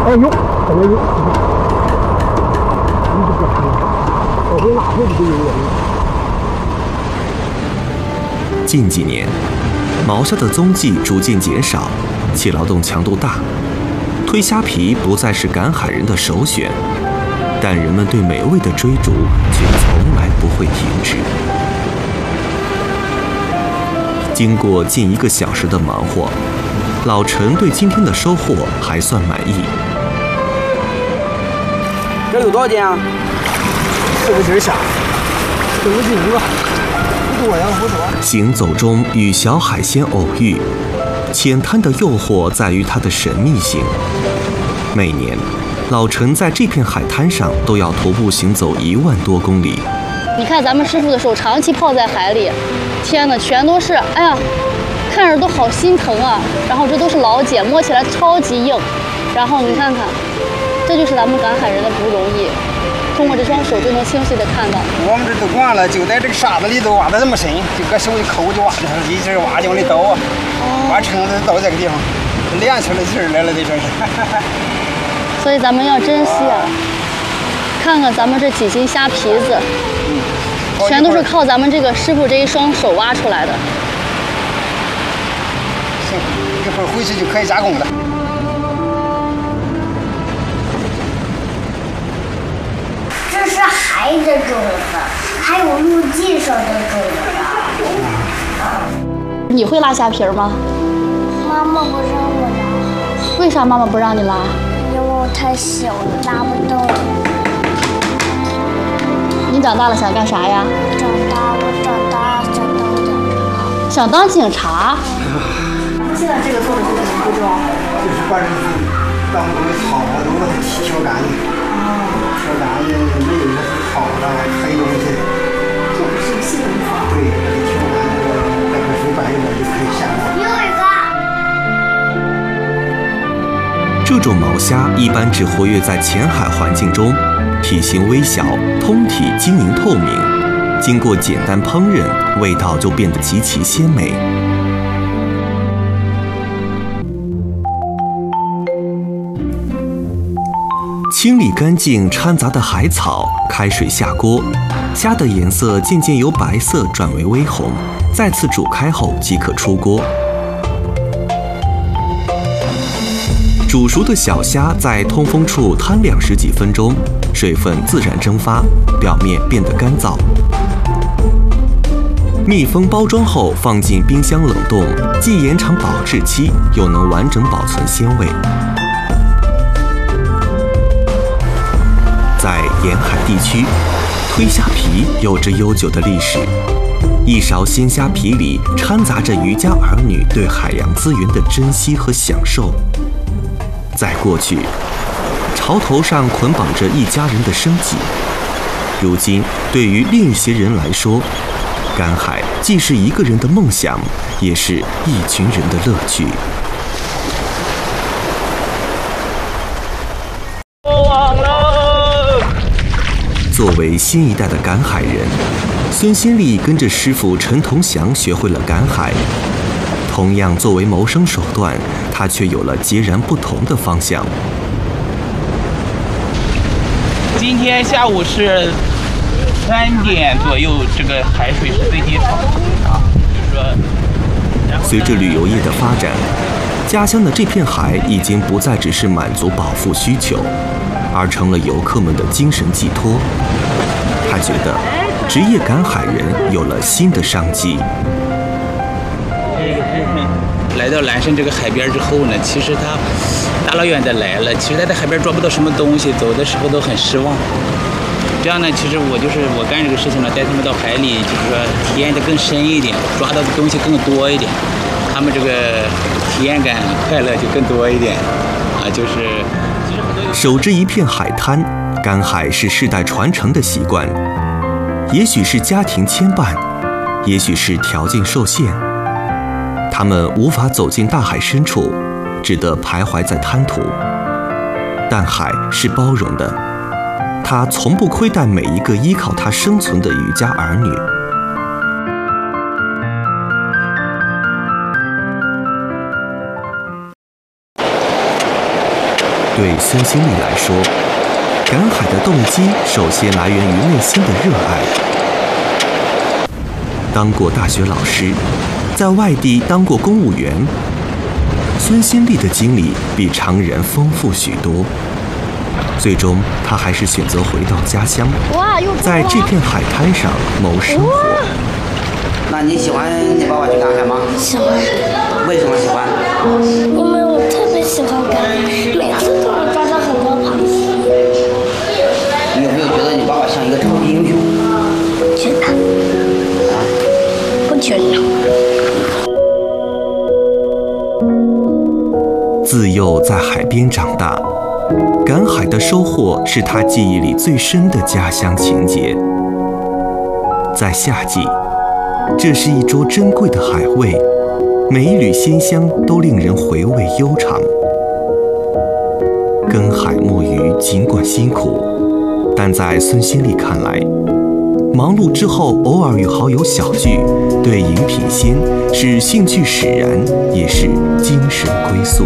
哎呦，可能有。我会哪会不有人？ 近几年，毛虾的踪迹逐渐减少，其劳动强度大，推虾皮不再是赶海人的首选，但人们对美味的追逐却从来不会停止。经过近1个小时的忙活，老陈对今天的收获还算满意。 这有多少斤啊 4-5斤虾，4-5斤吧，不多呀，不多。 行走中与小海鲜偶遇，浅滩的诱惑在于它的神秘性。每年，老陈在这片海滩上都要徒步行走1万多公里。 你看咱们师傅的手长期泡在海里，天哪，全都是，哎呀，看着都好心疼啊。然后这都是老茧，摸起来超级硬。然后你看看，这就是咱们赶海人的不容易。通过这双手就能清晰地看到。 我们这都惯了，就在这个沙子里头挖得这么深，就搁手一抠就挖进去，一直挖就往里倒啊，挖撑的到这个地方，练出来劲儿来了，这真是。 所以咱们要珍惜啊！看看咱们这几斤虾皮子，全都是靠咱们这个师傅这一双手挖出来的。 行，一会儿回去就可以加工了。 这是海的种子，还有陆地上的种子。 你会拉虾皮吗？ 妈妈不让我拉。 为啥妈妈不让你拉？ 因为我太小了，拉不动。 你长大了想干啥呀？ 我长大想当警察。 想当警察？ 现在这个做的是什么步骤？ 就是把这个当中的草啊都把它挑干净，挑干净没有那些草啊黑东西。 这不是细工作。 对，把它挑干净，待会水拌一会儿就可以下锅。 又一个。 这种毛虾一般只活跃在浅海环境中，体型微小，通体晶莹透明，经过简单烹饪，味道就变得极其鲜美。清理干净掺杂的海草，开水下锅，虾的颜色渐渐由白色转为微红，再次煮开后即可出锅。煮熟的小虾在通风处摊20几分钟，水分自然蒸发，表面变得干燥。密封包装后放进冰箱冷冻，既延长保质期，又能完整保存鲜味。在沿海地区，推虾皮有着悠久的历史。一勺鲜虾皮里掺杂着渔家儿女对海洋资源的珍惜和享受。在过去，潮头上捆绑着一家人的生计。如今，对于另一些人来说，赶海既是一个人的梦想，也是一群人的乐趣。作为新一代的赶海人，孙新丽跟着师傅陈同祥学会了赶海。同样作为谋生手段，他却有了截然不同的方向。 今天下午是3点左右，这个海水是最低潮啊，就是说， 随着旅游业的发展，家乡的这片海已经不再只是满足饱腹需求，而成了游客们的精神寄托。他觉得，职业赶海人有了新的商机。 来到蓝山这个海边之后呢，其实他大老远的来了，其实他在海边抓不到什么东西，走的时候都很失望。这样呢，其实我干这个事情呢，带他们到海里，就是说体验的更深一点，抓到的东西更多一点，他们这个体验感、快乐就更多一点啊，就是守着一片海滩，赶海是世代传承的习惯，也许是家庭牵绊，也许是条件受限。他们无法走进大海深处，只得徘徊在滩涂。但海是包容的，它从不亏待每一个依靠它生存的渔家儿女。 对孙兴慜来说，赶海的动机首先来源于内心的热爱。当过大学老师，在外地当过公务员，孙兴慜的经历比常人丰富许多。最终，他还是选择回到家乡，在这片海滩上谋生活。 那你喜欢你爸爸去赶海吗？ 喜欢。 为什么喜欢？ 因为我特别喜欢赶海，每次都能抓到很多螃蟹。 你有没有觉得你爸爸像一个超级英雄？ 觉得。不觉得。 自幼在海边长大，赶海的收获是他记忆里最深的家乡情节。在夏季，这是一桌珍贵的海味，每一缕鲜香都令人回味悠长。耕海摸鱼尽管辛苦，但在孙兴慜看来，忙碌之后偶尔与好友小聚，对饮品鲜是兴趣使然，也是精神归宿。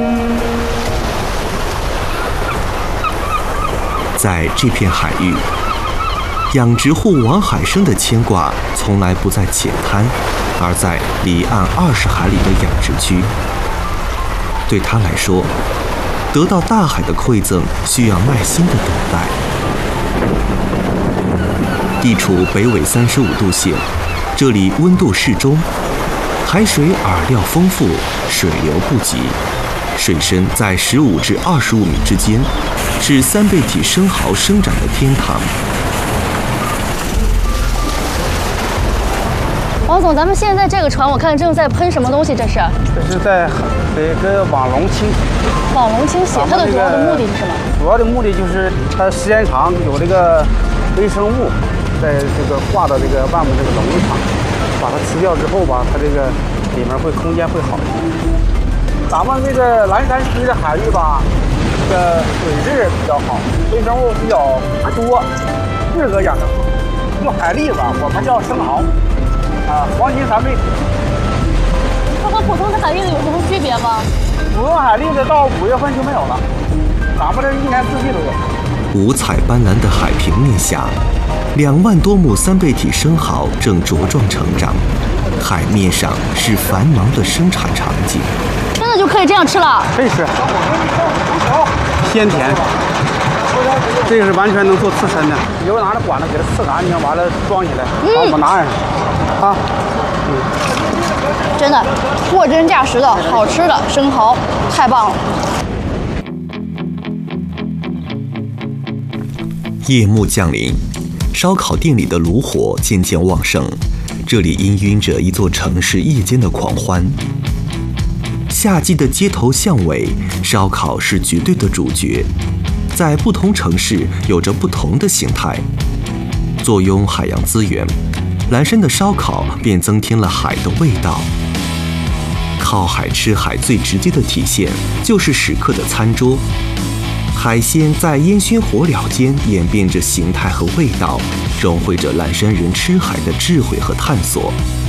在这片海域，养殖户王海生的牵挂从来不在浅滩，而在离岸20海里的养殖区。对他来说，得到大海的馈赠需要耐心的等待。地处北纬35度线，这里温度适中，海水饵料丰富，水流不急，水深在15至25米之间，是三倍体生蚝生长的天堂。 王总，咱们现在这个船，我看正在喷什么东西？这是？ 这是在这个网笼清洗。 网笼清洗，它的主要的目的是什么？ 主要的目的就是它时间长有这个微生物在这个挂到这个外面这个笼子上，把它吃掉之后吧，它这个里面空间会好一些。咱们这个蓝山区的海域吧，这个水质比较好，微生物比较多，适合养殖。用海蛎子，我们叫生蚝。黄金3倍体， 它和普通的海蛎子有什么区别吗？ 普通海蛎子到5月份就没有了，咱们这一年四季都有。 五彩斑斓的海平面下，2万多亩三倍体生蚝正茁壮成长，海面上是繁忙的生产场景。 真的就可以这样吃了？ 可以吃，鲜甜。这个是完全能做刺身的，你就拿着管子给它刺干净，完了装起来，好，我拿上啊。 真的，货真价实的好吃的生蚝，太棒了。 夜幕降临，烧烤店里的炉火渐渐旺盛，这里氤氲着一座城市夜间的狂欢。夏季的街头巷尾，烧烤是绝对的主角，在不同城市有着不同的形态。坐拥海洋资源，蓝山的烧烤便增添了海的味道。靠海吃海最直接的体现就是食客的餐桌，海鲜在烟熏火燎间演变着形态和味道，融汇着蓝山人吃海的智慧和探索。